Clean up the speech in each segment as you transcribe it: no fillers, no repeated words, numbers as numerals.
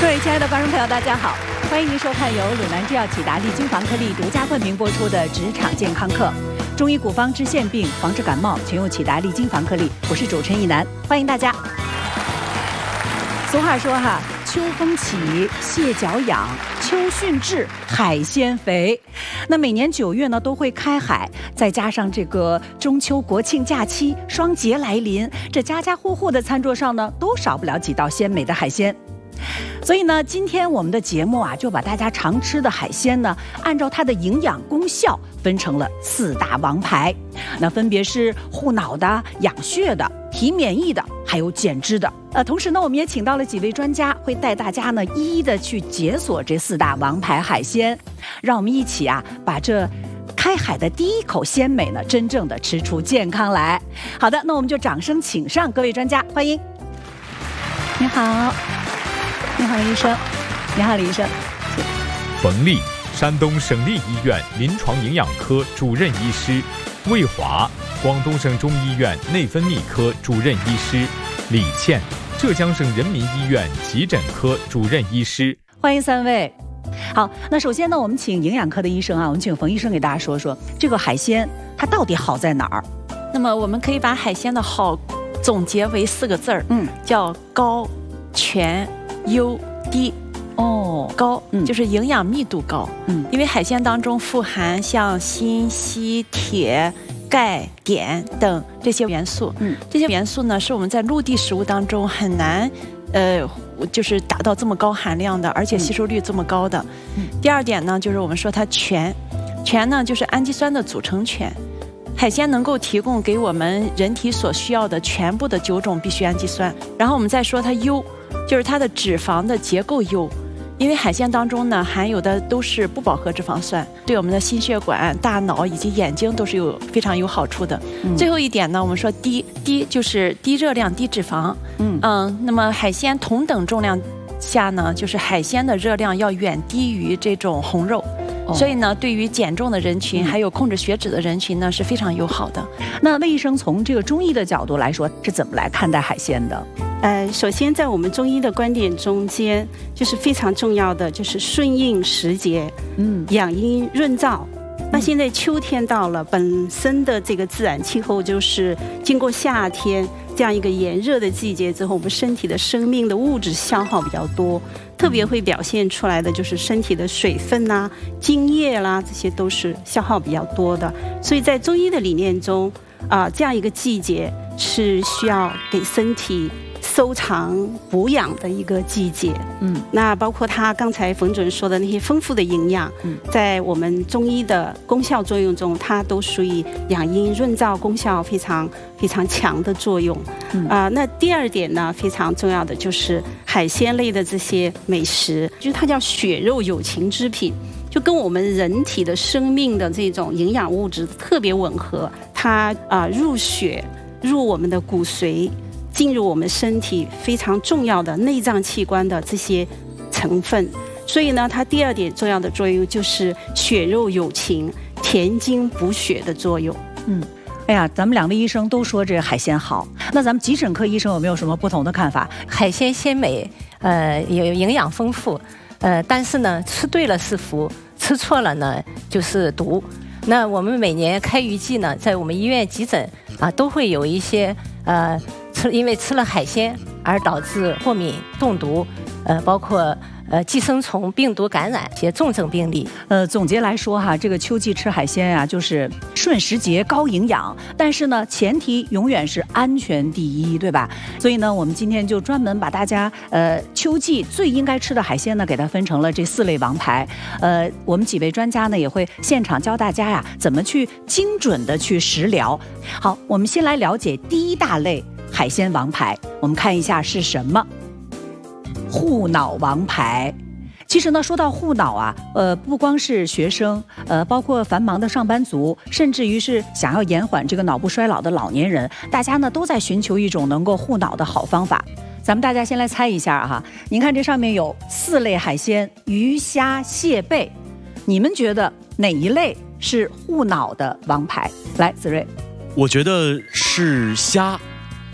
各位亲爱的观众朋友，大家好，欢迎您收看由鲁南制药启达利金防克力独家冠名播出的职场健康课。中医古方治腺病，防治感冒全用启达利金防克力。我是主持人一楠，欢迎大家。俗话说哈，秋风起，蟹脚痒，秋汛至，海鲜肥。那每年9月呢都会开海，再加上这个中秋国庆假期双节来临，这家家户户的餐桌上呢都少不了几道鲜美的海鲜。所以呢，今天我们的节目啊，就把大家常吃的海鲜呢，按照它的营养功效分成了4大王牌。那分别是护脑的、养血的、提免疫的，还有减脂的。同时呢，我们也请到了几位专家，会带大家呢一一的去解锁这4大王牌海鲜，让我们一起啊，把这开海的第一口鲜美呢，真正的吃出健康来。好的，那我们就掌声请上各位专家，欢迎。你好。你好，医生。你好，李医生。 冯丽，山东省立医院临床营养科主任医师；魏华，广东省中医院内分泌科主任医师；李倩，浙江省人民医院急诊科主任医师。 欢迎3位。好，那首先呢，我们请营养科的医生啊，我们请冯医生给大家说说这个海鲜它到底好在哪儿？ 那么我们可以把海鲜的好总结为4个字儿，叫高、全、优、低。高就是营养密度高，因为海鲜当中富含像锌、硒、铁、钙、碘等这些元素，这些元素呢是我们在陆地食物当中很难就是达到这么高含量的，而且吸收率这么高的。第二点呢，就是我们说它全呢就是氨基酸的组成全。海鲜能够提供给我们人体所需要的全部的9种必需氨基酸。然后我们再说它优，就是它的脂肪的结构优，因为海鲜当中呢含有的都是不饱和脂肪酸，对我们的心血管、大脑以及眼睛都是非常有好处的。最后一点呢，我们说低就是低热量、低脂肪。那么海鲜同等重量下呢，就是海鲜的热量要远低于这种红肉。所以呢，对于减重的人群，还有控制血脂的人群呢，是非常友好的。 那魏医生从这个中医的角度来说，是怎么来看待海鲜的？ 首先在我们中医的观点中间，就是非常重要的就是顺应时节，养阴润燥。那现在秋天到了，本身的这个自然气候就是经过夏天这样一个炎热的季节之后，我们身体的生命的物质消耗比较多，特别会表现出来的就是身体的水分啦、津液啦，这些都是消耗比较多的。所以在中医的理念中，这样一个季节是需要给身体收藏补养的一个季节。那包括他刚才冯主任说的那些丰富的营养，在我们中医的功效作用中，它都属于养阴润燥功效非常非常强的作用。那第二点呢，非常重要的就是海鲜类的这些美食，就是它叫血肉有情之品，就跟我们人体的生命的这种营养物质特别吻合。它入血，入我们的骨髓，进入我们身体非常重要的内脏器官的这些成分。所以呢，它第二点重要的作用就是血肉有情、填精补血的作用。 哎呀，咱们2位医生都说这海鲜好，那咱们急诊科医生有没有什么不同的看法？ 海鲜鲜美，有营养丰富，但是呢，吃对了是福，吃错了呢就是毒。那我们每年开渔季呢，在我们医院急诊都会有一些因为吃了海鲜而导致过敏、中毒，包括寄生虫、病毒感染一些重症病例。 总结来说哈，这个秋季吃海鲜呀，就是顺时节、高营养，但是呢，前提永远是安全第一，对吧？所以呢，我们今天就专门把大家秋季最应该吃的海鲜呢，给它分成了这4类王牌。我们几位专家呢，也会现场教大家呀，怎么去精准的去食疗。好，我们先来了解第1大类海鲜王牌，我们看一下是什么。护脑王牌。其实呢，说到护脑啊，不光是学生，包括繁忙的上班族，甚至于是想要延缓这个脑部衰老的老年人，大家呢都在寻求一种能够护脑的好方法。咱们大家先来猜一下哈，您看这上面有4类海鲜：鱼、虾、蟹、贝，你们觉得哪一类是护脑的王牌？来，子睿。 我觉得是虾。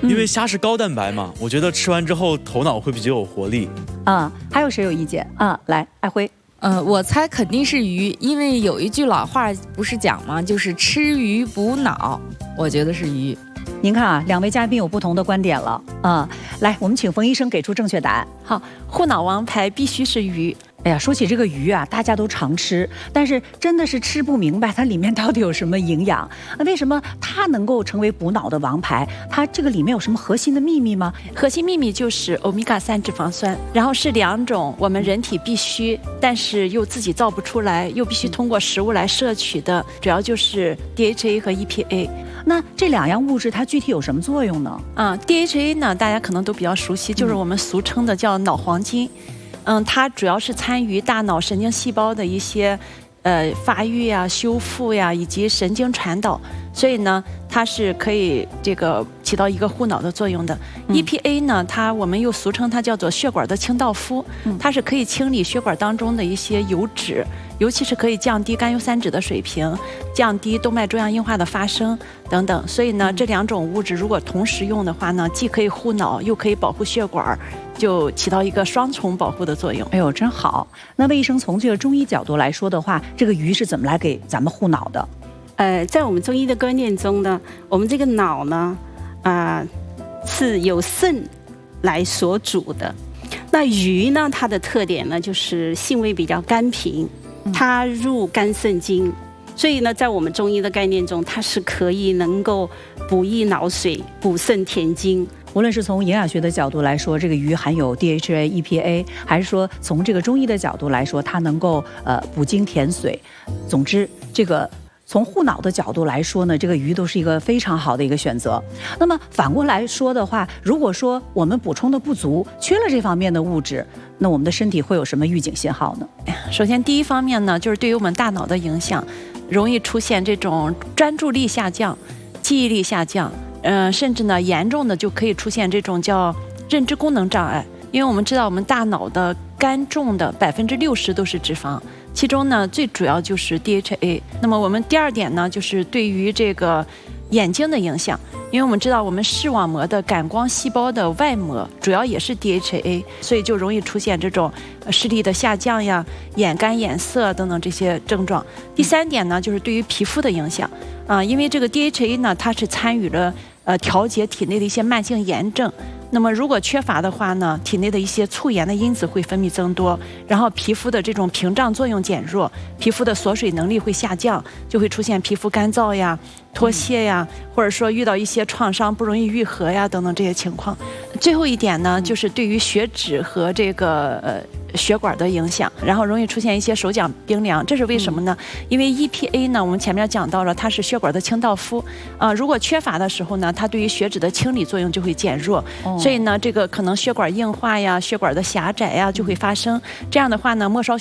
因为虾是高蛋白嘛，我觉得吃完之后头脑会比较有活力。 还有谁有意见来，爱辉。 我猜肯定是鱼，因为有一句老话不是讲吗？就是吃鱼补脑，我觉得是鱼。 您看啊，2位嘉宾有不同的观点了来，我们请冯医生给出正确答案。 好，护脑王牌必须是鱼。 哎呀，说起这个鱼啊，大家都常吃，但是真的是吃不明白它里面到底有什么营养。为什么它能够成为补脑的王牌？它这个里面有什么核心的秘密吗？ 核心秘密就是欧米伽3脂肪酸，然后是2种我们人体必须，但是又自己造不出来，又必须通过食物来摄取的，主要就是 DHA 和 EPA。 那这2样物质它具体有什么作用呢 ？DHA 呢，大家可能都比较熟悉，就是我们俗称的叫脑黄金。它主要是参与大脑神经细胞的一些发育呀、修复呀，以及神经传导，所以呢，它是可以起到一个护脑的作用的。EPA 呢，我们又俗称它叫做血管的清道夫，它是可以清理血管当中的一些油脂，尤其是可以降低甘油三酯的水平，降低动脉粥样硬化的发生等等。所以呢，这2种物质如果同时用的话呢，既可以护脑，又可以保护血管，就起到一个双重保护的作用。 哎呦，真好！那魏医生从这个中医角度来说的话，这个鱼是怎么来给咱们护脑的？ 在我们中医的观念中呢，我们这个脑呢，是由肾来所主的。那鱼呢，它的特点呢，就是性味比较甘平，它入肝肾经，所以呢，在我们中医的概念中，它是可以能够补益脑髓、补肾填精。 无论是从营养学的角度来说，这个鱼含有 DHA、EPA， 还是说从这个中医的角度来说，它能够补精填髓。总之，这个从护脑的角度来说呢，这个鱼都是一个非常好的一个选择。那么反过来说的话，如果说我们补充的不足，缺了这方面的物质，那我们的身体会有什么预警信号呢？ 首先，第一方面呢，就是对于我们大脑的影响，容易出现这种专注力下降、记忆力下降。甚至呢，严重的就可以出现这种叫认知功能障碍。因为我们知道，我们大脑的肝重的60%都是脂肪，其中呢，最主要就是 DHA。那么我们第2点呢，就是对于这个眼睛的影响。因为我们知道，我们视网膜的感光细胞的外膜主要也是 DHA， 所以就容易出现这种视力的下降呀、眼干眼涩等等这些症状。第3点呢，就是对于皮肤的影响因为这个 DHA 呢，它是参与了调节体内的一些慢性炎症。那么如果缺乏的话呢，体内的一些促炎的因子会分泌增多，然后皮肤的这种屏障作用减弱，皮肤的锁水能力会下降，就会出现皮肤干燥呀、脱屑呀，或者说遇到一些创伤不容易愈合呀等等这些情况。最后一点呢，就是对于血脂和这个血管的影响，然后容易出现一些手脚冰凉。这是为什么呢？因为 EPA 呢，我们前面讲到了，它是血管的清道夫如果缺乏的时候呢，它对于血脂的清理作用就会减弱，所以呢，这个可能血管硬化呀、血管的狭窄呀就会发生。这样的话呢，末梢